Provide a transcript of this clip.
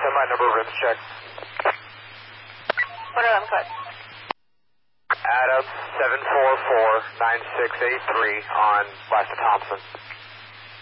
semi number rims check. What are them code? Adam 744-9683 on West of Thompson.